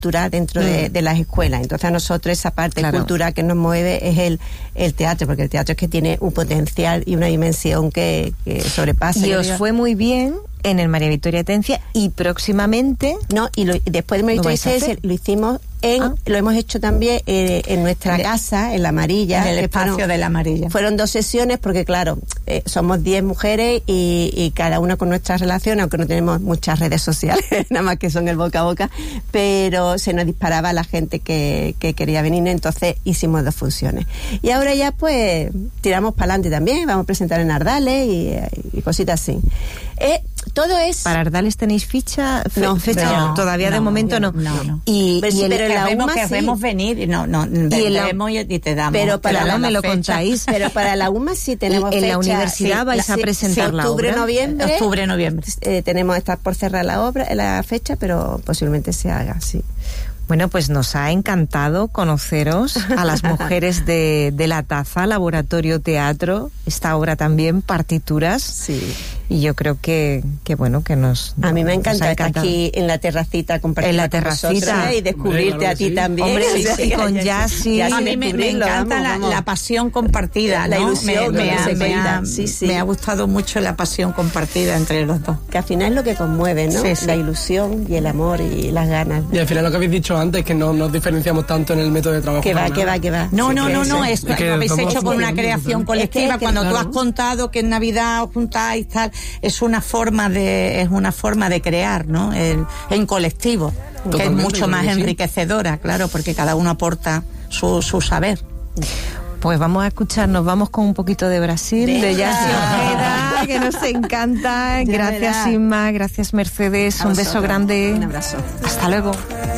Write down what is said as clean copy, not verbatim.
cultural dentro de las escuelas. Entonces a nosotros esa parte cultural que nos mueve es el teatro, porque el teatro es que tiene un potencial y una dimensión que sobrepasa. Y os fue muy bien en el María Victoria Atencia, y próximamente... No, y después del María Victoria Atencia lo hicimos lo hemos hecho también en nuestra casa, en La Amarilla. En el espacio de La Amarilla. Fueron 2 sesiones porque, claro, somos 10 mujeres y cada una con nuestras relaciones, aunque no tenemos muchas redes sociales, nada más que son el boca a boca, pero se nos disparaba la gente que quería venir, entonces hicimos 2 funciones. Y ahora ya, pues, tiramos para adelante también, vamos a presentar en Ardales y cositas así. Todo es... ¿Para Ardales tenéis ficha? No, todavía de momento no. Pero la UMA queremos venir y y te damos. Pero para la me lo contáis. Pero para la UMA sí tenemos en fecha. En la universidad vais a presentar la obra. Octubre-noviembre. Tenemos que estar por cerrar la fecha, pero posiblemente se haga, sí. Bueno, pues nos ha encantado conoceros a las mujeres de La Taza, Laboratorio Teatro, esta obra también, partituras. Sí. Y yo creo que bueno, que a mí me encanta estar aquí en la terracita compartiendo en la terracita y descubrirte a ti también. Hombre, y con jazz y a mí me encanta la pasión compartida, la ilusión. Me ha gustado mucho la pasión compartida entre los dos. Que al final es lo que conmueve, ¿no? Sí. La ilusión y el amor y las ganas. Y al final lo que habéis dicho antes, que no nos diferenciamos tanto en el método de trabajo. Que va. No, es que lo habéis hecho por una creación colectiva. Cuando tú has contado que en Navidad os juntáis tal, es una forma de crear, ¿no? En colectivo, que es mucho más enriquecedora, claro, porque cada uno aporta su saber. Pues vamos a escucharnos, vamos con un poquito de Brasil, de Yassi Ojeda, que nos encanta. Gracias, Inma, gracias, Mercedes, un beso grande. Un abrazo. Hasta luego.